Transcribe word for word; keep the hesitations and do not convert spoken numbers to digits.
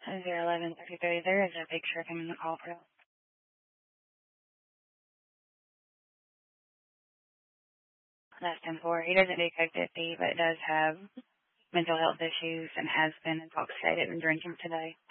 zero eleven thirty-three, there is a picture of him in the call for less than four. He doesn't do code fifty, but does have mental health issues and has been intoxicated and drinking today.